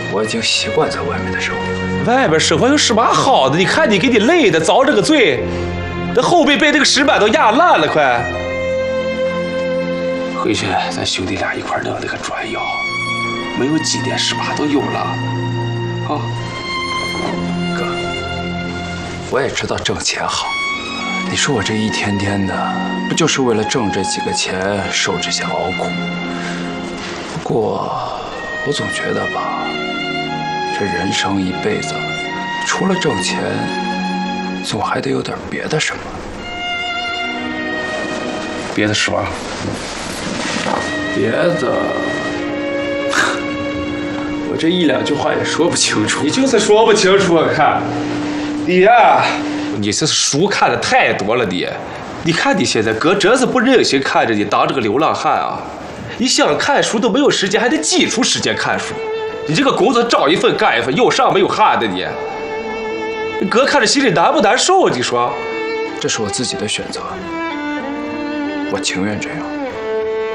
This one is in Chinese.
我已经习惯在外面的生活。 外边生活有什么好的？你看你给你累的，遭这个罪，这后背被这个石板都压烂了，快！回去咱兄弟俩一块弄那个转药，没有几天18都有了。啊， 哥，我也知道挣钱好。你说我这一天天的，不就是为了挣这几个钱，受这些劳苦？不过我总觉得吧，这人生一辈子，除了挣钱，总还得有点别的什么。 别的是吧？ 别的，我这1-2句话也说不清楚。 你就是说不清楚，看你呀，你这书看的太多了，你看你现在哥真是不忍心看着你当这个流浪汉啊！你想看书都没有时间，还得挤出时间看书。你这个工作找一份干一份，有上没有下的你哥看着心里难不难受？你说， 这是我自己的选择，我情愿这样。